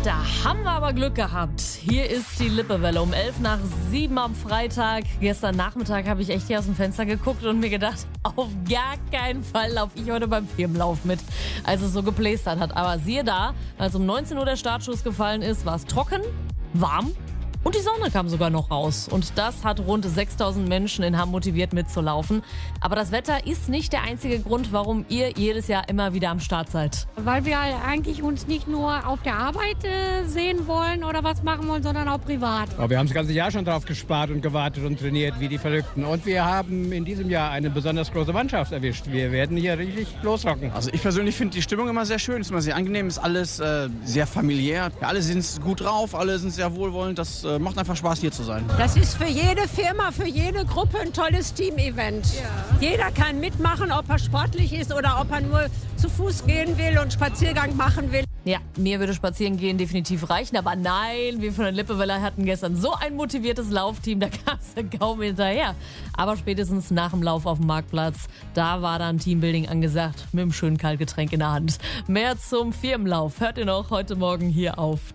Da haben wir aber Glück gehabt. Hier ist die Lippewelle um 6:11 am Freitag. Gestern Nachmittag habe ich echt hier aus dem Fenster geguckt und mir gedacht, auf gar keinen Fall laufe ich heute beim Firmenlauf mit, als es so geplästert hat. Aber siehe da, als um 19 Uhr der Startschuss gefallen ist, war es trocken, warm und die Sonne kam sogar noch raus. Und das hat rund 6.000 Menschen in Hamm motiviert mitzulaufen. Aber das Wetter ist nicht der einzige Grund, warum ihr jedes Jahr immer wieder am Start seid. Weil wir eigentlich uns nicht nur auf der Arbeit sehen wollen oder was machen wollen, sondern auch privat. Aber wir haben das ganze Jahr schon drauf gespart und gewartet und trainiert wie die Verrückten. Und wir haben in diesem Jahr eine besonders große Mannschaft erwischt. Wir werden hier richtig losrocken. Also ich persönlich finde die Stimmung immer sehr schön, ist immer sehr angenehm, ist alles sehr familiär. Ja, alle sind gut drauf, alle sind sehr wohlwollend. Das macht einfach Spaß, hier zu sein. Das ist für jede Firma, für jede Gruppe ein tolles Team-Event. Ja. Jeder kann mitmachen, ob er sportlich ist oder ob er nur zu Fuß gehen will und Spaziergang machen will. Ja, mir würde spazieren gehen definitiv reichen, aber nein, wir von der Lippewelle hatten gestern so ein motiviertes Laufteam, da kam es kaum hinterher. Aber spätestens nach dem Lauf auf dem Marktplatz, da war dann Teambuilding angesagt, mit einem schönen Kaltgetränk in der Hand. Mehr zum Firmenlauf hört ihr noch heute Morgen hier auf